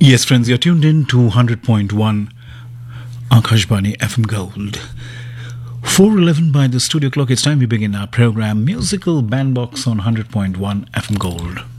Yes, friends, you're tuned in to 100.1 Akashbani FM Gold. 4:11 by the studio clock. It's time we begin our program Musical Bandbox on 100.1 FM Gold.